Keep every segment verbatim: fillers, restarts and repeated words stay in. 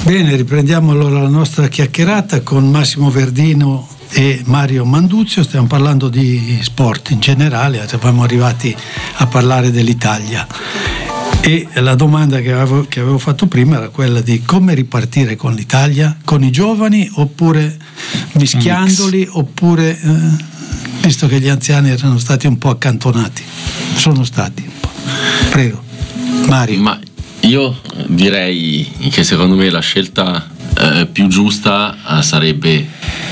Bene, riprendiamo allora la nostra chiacchierata con Massimo Verdino e Mario Manduzio. Stiamo parlando di sport in generale, siamo arrivati a parlare dell'Italia. E la domanda che avevo, che avevo fatto prima era quella di come ripartire con l'Italia, con i giovani, oppure mischiandoli, Mix. oppure eh, visto che gli anziani erano stati un po' accantonati, sono stati un po'. Prego, Mario. Ma io direi che secondo me la scelta eh, più giusta eh, sarebbe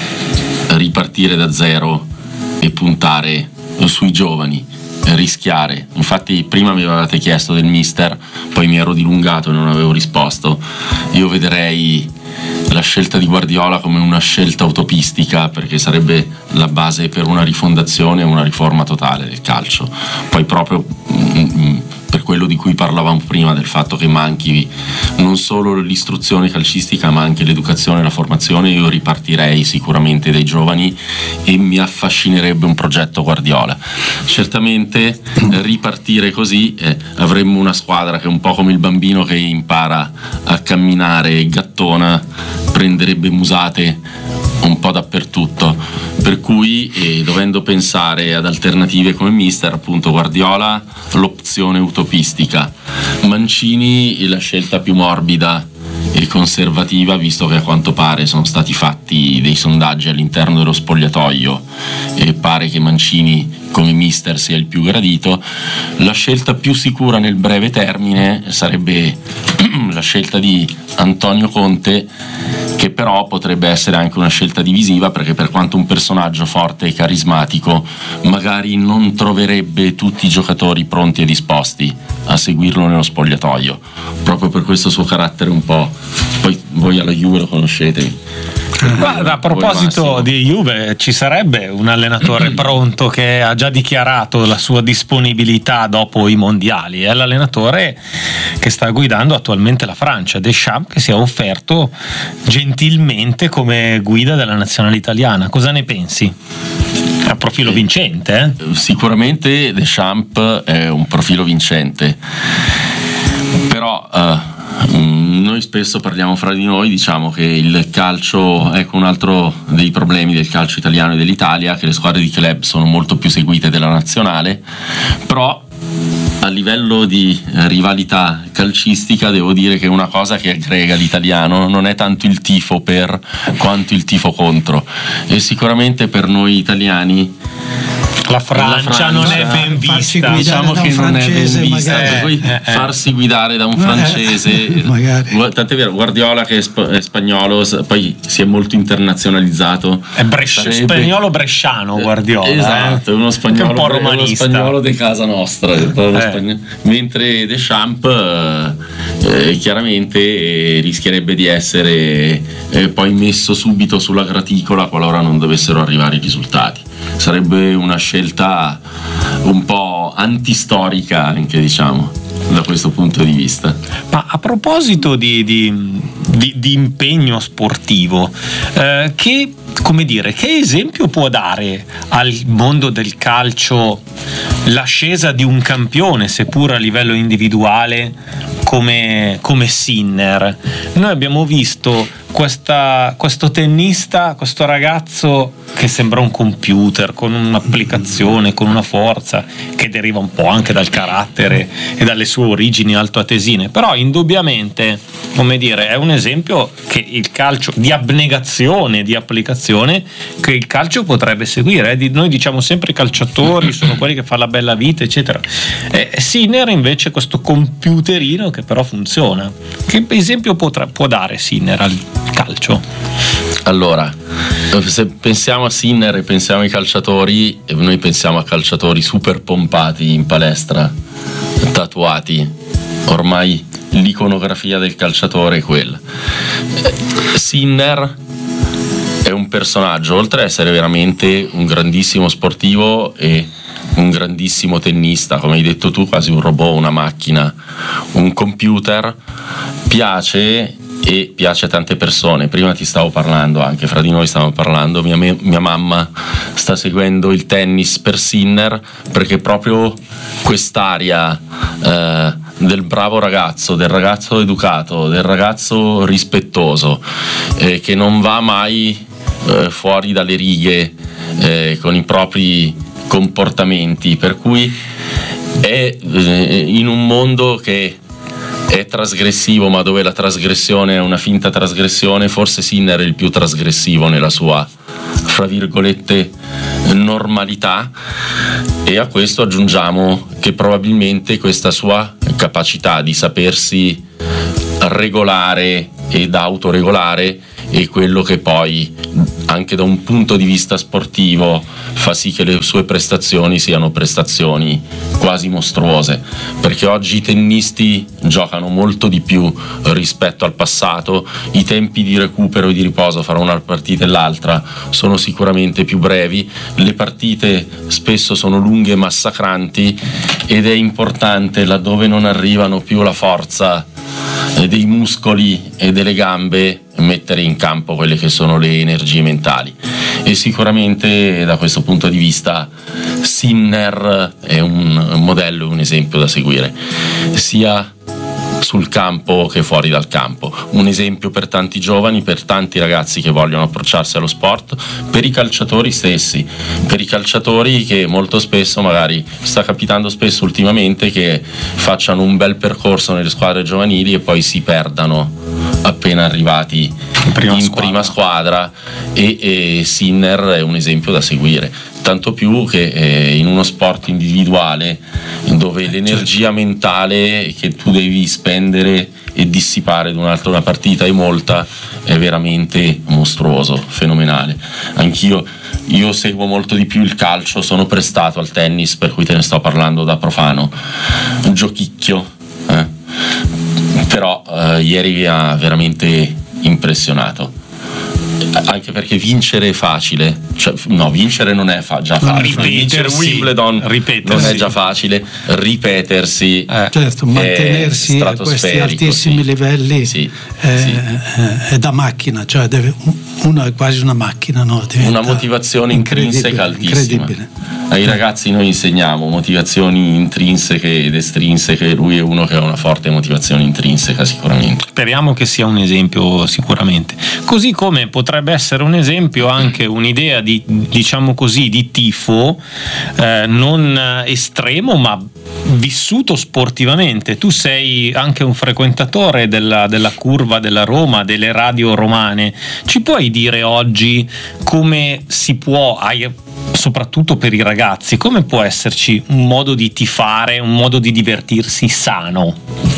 ripartire da zero e puntare sui giovani, rischiare. Infatti prima mi avevate chiesto del mister, poi mi ero dilungato e non avevo risposto. Io vedrei la scelta di Guardiola come una scelta utopistica, perché sarebbe la base per una rifondazione e una riforma totale del calcio. Poi proprio mm, per quello di cui parlavamo prima, del fatto che manchi non solo l'istruzione calcistica ma anche l'educazione e la formazione, io ripartirei sicuramente dai giovani e mi affascinerebbe un progetto Guardiola. Certamente ripartire così eh, avremmo una squadra che è un po' come il bambino che impara a camminare e gattona, prenderebbe musate un po' dappertutto, per cui eh, dovendo pensare ad alternative come mister, appunto Guardiola l'opzione utopistica, Mancini la scelta più morbida e conservativa, visto che a quanto pare sono stati fatti dei sondaggi all'interno dello spogliatoio e pare che Mancini come mister sia il più gradito. La scelta più sicura nel breve termine sarebbe la scelta di Antonio Conte, che però potrebbe essere anche una scelta divisiva, perché per quanto un personaggio forte e carismatico magari non troverebbe tutti i giocatori pronti e disposti a seguirlo nello spogliatoio, proprio per questo suo carattere un po'. Poi voi alla Juve lo conoscete. Guarda, a proposito di Juve, ci sarebbe un allenatore pronto che ha già dichiarato la sua disponibilità dopo i mondiali. È l'allenatore che sta guidando attualmente la Francia, Deschamps, che si è offerto gentilmente come guida della nazionale italiana. Cosa ne pensi? È un profilo vincente, eh? Sicuramente Deschamps è un profilo vincente, però uh, noi spesso parliamo fra di noi, diciamo che il calcio, ecco un altro dei problemi del calcio italiano e dell'Italia, che le squadre di club sono molto più seguite della nazionale, però a livello di rivalità calcistica devo dire che una cosa che aggrega l'italiano non è tanto il tifo per quanto il tifo contro, e sicuramente per noi italiani la Francia, la Francia non è ben vista, diciamo che non è ben vista, magari. Per cui eh, eh. farsi guidare da un francese, eh, tant'è vero, Guardiola che è, sp- è spagnolo, poi si è molto internazionalizzato, è brescia, sarebbe... spagnolo bresciano Guardiola, esatto, eh. è uno spagnolo, un po' romanista, uno spagnolo di casa nostra, eh. spagnolo... mentre Deschamps eh, chiaramente eh, rischierebbe di essere eh, poi messo subito sulla graticola qualora non dovessero arrivare i risultati. Sarebbe una scelta un po' antistorica anche, diciamo, da questo punto di vista. Ma a proposito di, di, di, di impegno sportivo, eh, che, come dire, che esempio può dare al mondo del calcio l'ascesa di un campione, seppur a livello individuale, come, come Sinner? Noi abbiamo visto questa, questo tennista, questo ragazzo che sembra un computer, con un'applicazione, con una forza che deriva un po' anche dal carattere e dalle sue origini altoatesine, però indubbiamente, come dire, è un esempio che il calcio di abnegazione, di applicazione, che il calcio potrebbe seguire. Noi diciamo sempre i calciatori sono quelli che fanno la bella vita, eccetera. E Sinner invece è questo computerino che però funziona. Che esempio potrà, può dare Sinner al calcio? Allora, se pensiamo a Sinner e pensiamo ai calciatori, noi pensiamo a calciatori super pompati in palestra, tatuati, ormai l'iconografia del calciatore è quella. Sinner è un personaggio, oltre ad essere veramente un grandissimo sportivo e un grandissimo tennista, come hai detto tu, quasi un robot, una macchina, un computer, piace e piace a tante persone. Prima ti stavo parlando, anche fra di noi stavamo parlando, mia, mia mamma sta seguendo il tennis per Sinner, perché proprio quest'aria eh, del bravo ragazzo, del ragazzo educato, del ragazzo rispettoso, eh, che non va mai eh, fuori dalle righe eh, con i propri comportamenti, per cui è eh, in un mondo che è trasgressivo, ma dove la trasgressione è una finta trasgressione. Forse Sinner è il più trasgressivo nella sua, fra virgolette, normalità, e a questo aggiungiamo che probabilmente questa sua capacità di sapersi regolare ed autoregolare è quello che poi, anche da un punto di vista sportivo, fa sì che le sue prestazioni siano prestazioni quasi mostruose, perché oggi i tennisti giocano molto di più rispetto al passato, i tempi di recupero e di riposo fra una partita e l'altra sono sicuramente più brevi, le partite spesso sono lunghe e massacranti, ed è importante, laddove non arrivano più la forza dei muscoli e delle gambe, mettere in campo quelle che sono le energie mentali. E sicuramente da questo punto di vista Sinner è un modello, un esempio da seguire, sia sul campo che fuori dal campo, un esempio per tanti giovani, per tanti ragazzi che vogliono approcciarsi allo sport, per i calciatori stessi, per i calciatori che molto spesso, magari sta capitando spesso ultimamente, che facciano un bel percorso nelle squadre giovanili e poi si perdano appena arrivati in prima, in squadra. prima squadra e, e Sinner è un esempio da seguire, tanto più che eh, in uno sport individuale dove l'energia mentale che tu devi spendere e dissipare durante una partita è molta, è veramente mostruoso, fenomenale. Anch'io io seguo molto di più il calcio, sono prestato al tennis, per cui te ne sto parlando da profano, un giochicchio, eh? però eh, ieri mi ha veramente impressionato, anche perché vincere è facile, cioè, no, vincere non è fa- già facile, vincere Wimbledon non è già facile, ripetersi eh, certo, mantenersi a questi altissimi sì. livelli sì, è, sì. è da macchina, cioè deve, uno è quasi una macchina, no? Una motivazione intrinseca altissima. Ai ragazzi noi insegniamo motivazioni intrinseche ed estrinseche, lui è uno che ha una forte motivazione intrinseca sicuramente. Speriamo che sia un esempio sicuramente, così come potrebbe essere un esempio anche un'idea di, diciamo così, di tifo eh, non estremo ma vissuto sportivamente. Tu sei anche un frequentatore della, della curva della Roma, delle radio romane, ci puoi dire oggi come si può, soprattutto per i ragazzi, come può esserci un modo di tifare, un modo di divertirsi sano?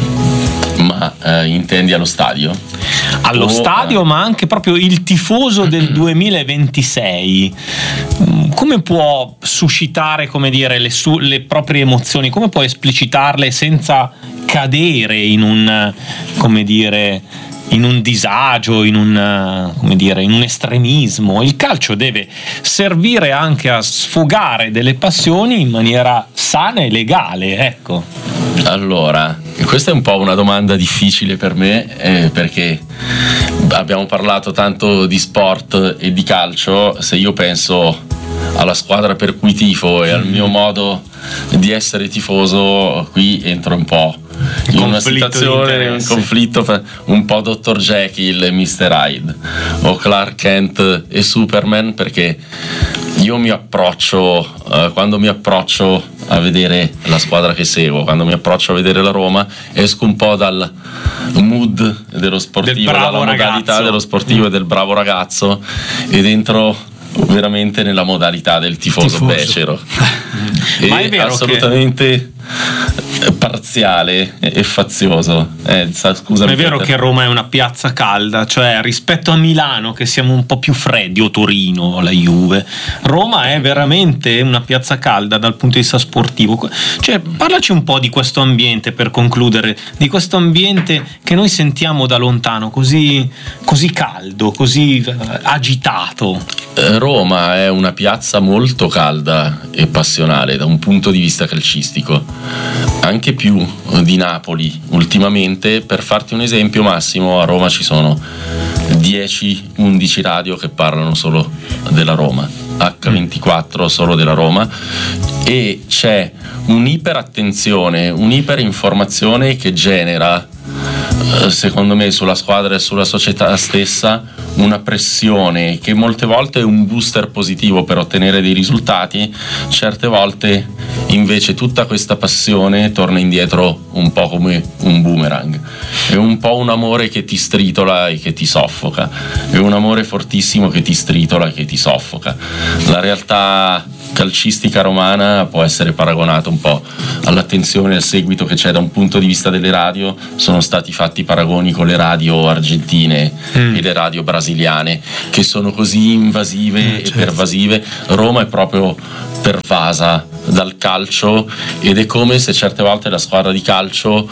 Ma eh, intendi allo stadio? Allo oh, stadio, eh. ma anche proprio il tifoso del duemilaventisei. Come può suscitare, come dire, le, su- le proprie emozioni? Come può esplicitarle senza cadere in un, come dire, in un disagio, in un, come dire, in un estremismo? Il calcio deve servire anche a sfogare delle passioni in maniera sana e legale, ecco. Allora, questa è un po' una domanda difficile per me, eh, perché abbiamo parlato tanto di sport e di calcio. Se io penso alla squadra per cui tifo e al mio modo di essere tifoso, qui entro un po' in una situazione, un conflitto un po' dottor Jekyll e mister Hyde, o Clark Kent e Superman, perché io mi approccio eh, quando mi approccio a vedere la squadra che seguo, quando mi approccio a vedere la Roma, esco un po' dal mood dello sportivo, dalla modalità ragazzo. dello sportivo e del bravo ragazzo, ed entro veramente nella modalità del tifoso, tifoso. becero e Ma è vero assolutamente che... parziale e fazioso. Eh, scusami, è vero Peter. che Roma è una piazza calda, cioè rispetto a Milano che siamo un po' più freddi, o Torino, la Juve, Roma è veramente una piazza calda dal punto di vista sportivo. Cioè, parlaci un po' di questo ambiente, per concludere, di questo ambiente che noi sentiamo da lontano, così, così caldo, così agitato. Roma è una piazza molto calda e passionale da un punto di vista calcistico, anche più di Napoli ultimamente. Per farti un esempio, Massimo, a Roma ci sono dieci undici radio che parlano solo della Roma. acca ventiquattro solo della Roma, e c'è un'iperattenzione, un'iperinformazione che genera, secondo me, sulla squadra e sulla società stessa una pressione che molte volte è un booster positivo per ottenere dei risultati, certe volte invece tutta questa passione torna indietro un po' come un boomerang. È un po' un amore che ti stritola e che ti soffoca, è un amore fortissimo che ti stritola e che ti soffoca. La realtà calcistica romana può essere paragonata un po' all'attenzione e al seguito che c'è da un punto di vista delle radio. Sono stati fatti paragoni con le radio argentine mm. e le radio brasiliane, che sono così invasive mm, certo. e pervasive. Roma è proprio pervasa dal calcio, ed è come se certe volte la squadra di calcio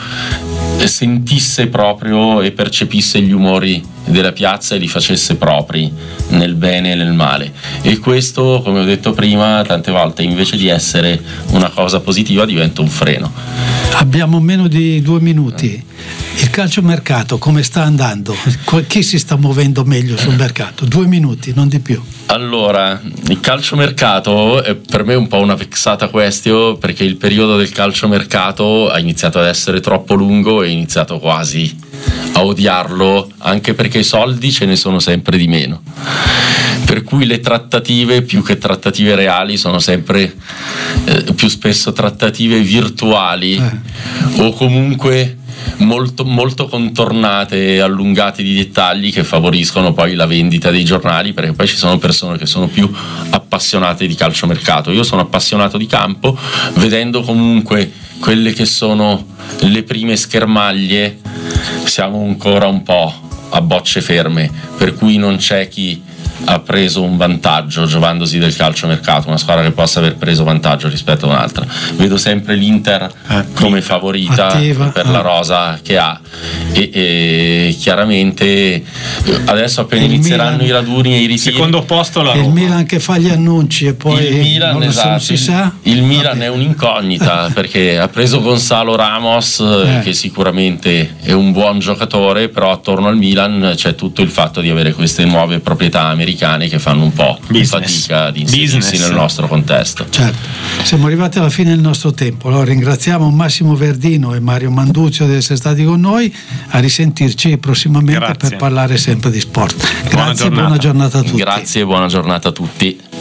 sentisse proprio e percepisse gli umori della piazza e li facesse propri nel bene e nel male, e questo, come ho detto prima, tante volte invece di essere una cosa positiva diventa un freno. Abbiamo meno di due minuti. Il calciomercato come sta andando? Chi si sta muovendo meglio sul mercato? Due minuti, non di più. Allora, il calciomercato è per me un po' una vexata question, perché il periodo del calciomercato ha iniziato ad essere troppo lungo e ho iniziato quasi a odiarlo, anche perché i soldi ce ne sono sempre di meno, per cui le trattative, più che trattative reali, sono sempre eh, più spesso trattative virtuali eh. o comunque molto, molto contornate e allungate di dettagli, che favoriscono poi la vendita dei giornali, perché poi ci sono persone che sono più appassionate di calciomercato. Io sono appassionato di campo, vedendo comunque quelle che sono le prime schermaglie siamo ancora un po' a bocce ferme, per cui non c'è chi ha preso un vantaggio giovandosi del calciomercato, una squadra che possa aver preso vantaggio rispetto a un'altra. Vedo sempre l'Inter come favorita attiva per la rosa che ha, e, e chiaramente adesso appena il inizieranno Milan, i raduni e i ritiri, secondo posto la Roma. Il Milan che fa gli annunci e poi il Milan, non, esatto, non si sa. Il Milan Vabbè. è un'incognita perché ha preso Gonzalo Ramos eh. che sicuramente è un buon giocatore, però attorno al Milan c'è tutto il fatto di avere queste nuove proprietà americane che fanno un po' Business. fatica di inserirsi Business. nel nostro contesto. Certo, siamo arrivati alla fine del nostro tempo. Allora ringraziamo Massimo Verdino e Mario Manduzio di essere stati con noi. A risentirci prossimamente Grazie. per parlare sempre di sport. Grazie, buona giornata, buona giornata a tutti. Grazie e buona giornata a tutti.